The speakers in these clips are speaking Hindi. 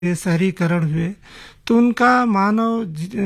शहरीकरण हुए तो उनका मानव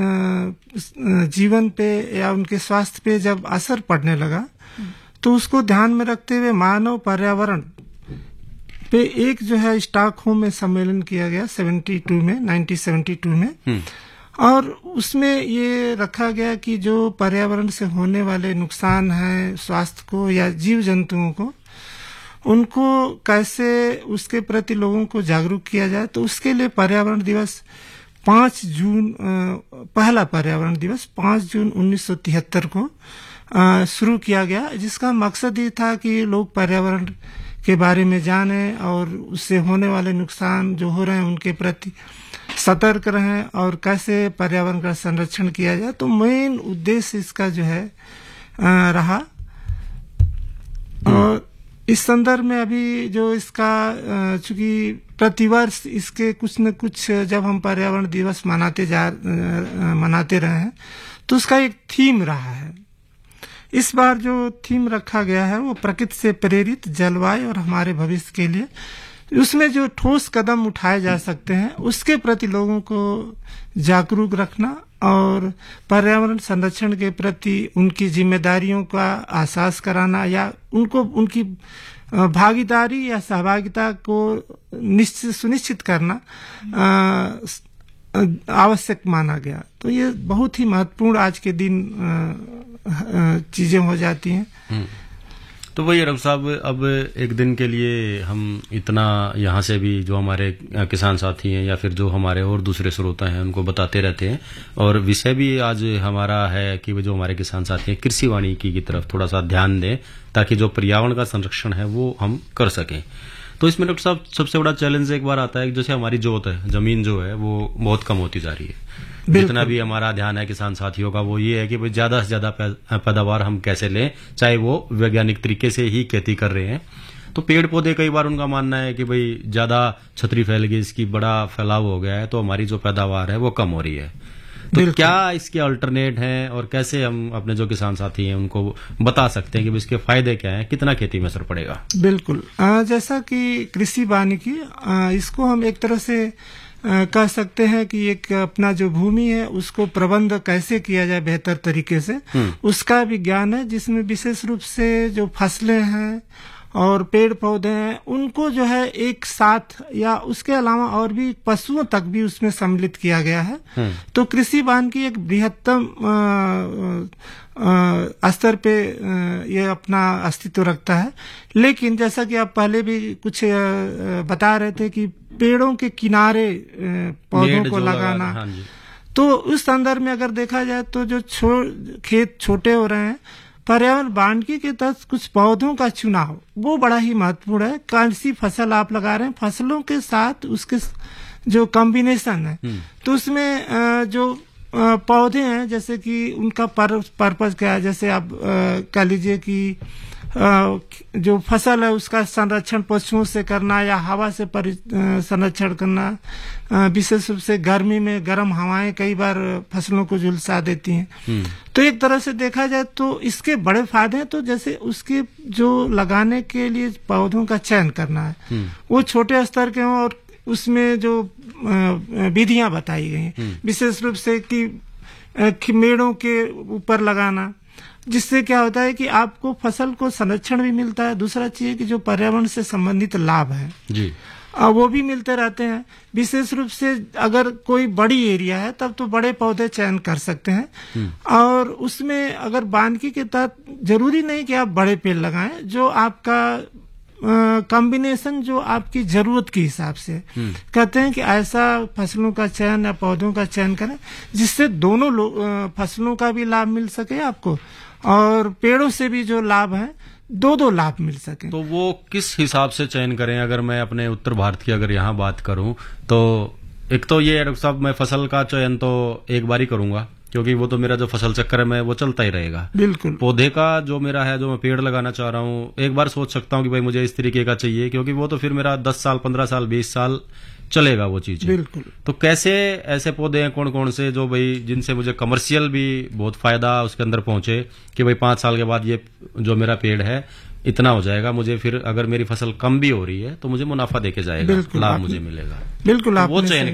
जीवन पे या उनके स्वास्थ्य पे जब असर पड़ने लगा तो उसको ध्यान में रखते हुए मानव पर्यावरण पे एक जो है स्टॉकहोम में सम्मेलन किया गया 1972 में और उसमें ये रखा गया कि जो पर्यावरण से होने वाले नुकसान हैं स्वास्थ्य को या जीव जंतुओं को उनको कैसे उसके प्रति लोगों को जागरूक किया जाए। तो उसके लिए पर्यावरण दिवस 5 जून पहला पर्यावरण दिवस 5 जून 1973 को शुरू किया गया, जिसका मकसद ये था कि लोग पर्यावरण के बारे में जानें और उससे होने वाले नुकसान जो हो रहे हैं उनके प्रति सतर्क रहें और कैसे पर्यावरण का संरक्षण किया जाए। तो मेन उद्देश्य इसका जो है रहा। और इस संदर्भ में अभी जो इसका चूंकि प्रतिवर्ष इसके कुछ न कुछ जब हम पर्यावरण दिवस मनाते रहे हैं तो उसका एक थीम रहा है। इस बार जो थीम रखा गया है वो प्रकृति से प्रेरित जलवायु और हमारे भविष्य के लिए, उसमें जो ठोस कदम उठाए जा सकते हैं उसके प्रति लोगों को जागरूक रखना और पर्यावरण संरक्षण के प्रति उनकी जिम्मेदारियों का एहसास कराना या उनको उनकी भागीदारी या सहभागिता को सुनिश्चित करना आवश्यक माना गया। तो ये बहुत ही महत्वपूर्ण आज के दिन चीजें हो जाती हैं। तो वही रब साहब, अब एक दिन के लिए हम इतना यहाँ से भी जो हमारे किसान साथी हैं या फिर जो हमारे और दूसरे श्रोता हैं उनको बताते रहते हैं, और विषय भी आज हमारा है कि जो हमारे किसान साथी हैं कृषि वानिकी की तरफ थोड़ा सा ध्यान दें ताकि जो पर्यावरण का संरक्षण है वो हम कर सकें। तो इसमें डॉक्टर साहब सबसे बड़ा चैलेंज एक बार आता है कि जैसे हमारी जोत है, जमीन जो है वो बहुत कम होती जा रही है। जितना भी हमारा ध्यान है किसान साथियों का वो ये है कि भाई ज्यादा से ज्यादा पैदावार हम कैसे लें, चाहे वो वैज्ञानिक तरीके से ही खेती कर रहे हैं। तो पेड़ पौधे कई बार उनका मानना है कि भाई ज्यादा छतरी फैल गई, इसकी बड़ा फैलाव हो गया है तो हमारी जो पैदावार है वो कम हो रही है। तो क्या इसके अल्टरनेट हैं और कैसे हम अपने जो किसान साथी हैं उनको बता सकते हैं कि इसके फायदे क्या हैं, कितना खेती में असर पड़ेगा? बिल्कुल, जैसा कि कृषि वानिकी इसको हम एक तरह से कह सकते हैं कि एक अपना जो भूमि है उसको प्रबंध कैसे किया जाए बेहतर तरीके से, उसका विज्ञान है, जिसमें विशेष रूप से जो फसलें हैं और पेड़ पौधे हैं उनको जो है एक साथ या उसके अलावा और भी पशुओं तक भी उसमें सम्मिलित किया गया है। तो कृषि वानिकी एक बृहत्तम स्तर पे ये अपना अस्तित्व रखता है। लेकिन जैसा कि आप पहले भी कुछ बता रहे थे कि पेड़ों के किनारे पौधों को लगाना, तो उस संदर्भ में अगर देखा जाए तो जो खेत छोटे हो रहे हैं, पर्यावरण वानिकी के तहत कुछ पौधों का चुनाव वो बड़ा ही महत्वपूर्ण है। कौन सी फसल आप लगा रहे हैं, फसलों के साथ उसके जो कॉम्बिनेशन है, तो उसमें जो पौधे हैं जैसे कि उनका पर्पज क्या है, जैसे आप कह लीजिए कि जो फसल है उसका संरक्षण पशुओं से करना या हवा से संरक्षण करना, विशेष रूप से गर्मी में गर्म हवाएं कई बार फसलों को झुलसा देती हैं। तो एक तरह से देखा जाए तो इसके बड़े फायदे हैं। तो जैसे उसके जो लगाने के लिए पौधों का चयन करना है वो छोटे स्तर के हों और उसमें जो विधियां बताई गई हैं, विशेष रूप से कि मेड़ों के ऊपर लगाना, जिससे क्या होता है कि आपको फसल को संरक्षण भी मिलता है। दूसरा चीज है कि जो पर्यावरण से संबंधित लाभ है जी वो भी मिलते रहते हैं। विशेष रूप से अगर कोई बड़ी एरिया है तब तो बड़े पौधे चयन कर सकते हैं, और उसमें अगर वानिकी के तहत जरूरी नहीं कि आप बड़े पेड़ लगाएं, जो आपका कॉम्बिनेशन जो आपकी जरूरत के हिसाब से कहते हैं कि ऐसा फसलों का चयन या पौधों का चयन करें जिससे दोनों फसलों का भी लाभ मिल सके आपको और पेड़ों से भी जो लाभ है दो लाभ मिल सके। तो वो किस हिसाब से चयन करें? अगर मैं अपने उत्तर भारत की अगर यहाँ बात करूं तो एक तो ये डॉक्टर साहब, मैं फसल का चयन तो एक बार ही करूंगा क्योंकि वो तो मेरा जो फसल चक्कर है वो चलता ही रहेगा। बिल्कुल। पौधे का जो मेरा है, जो मैं पेड़ लगाना चाह रहा हूँ, एक बार सोच सकता हूँ कि भाई मुझे इस तरीके का चाहिए, क्योंकि वो तो फिर मेरा 10 साल 15 साल 20 साल चलेगा वो चीज। बिल्कुल। तो कैसे ऐसे पौधे हैं कौन कौन से जो भाई जिनसे मुझे कमर्शियल भी बहुत फायदा उसके अंदर पहुंचे कि भाई 5 साल के बाद ये जो मेरा पेड़ है इतना हो जाएगा, मुझे फिर अगर मेरी फसल कम भी हो रही है तो मुझे मुनाफा देके जाएगा, लाभ मुझे मिलेगा। बिल्कुल वो चयन